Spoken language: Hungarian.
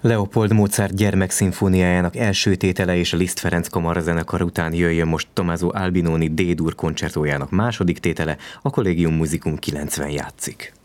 Leopold Mozart gyermekszimfóniájának első tétele és a Liszt Ferenc kamarazenekar után jöjjön most Tommaso Albinoni D-dur koncertójának második tétele, a Collegium Musicum 90 játszik.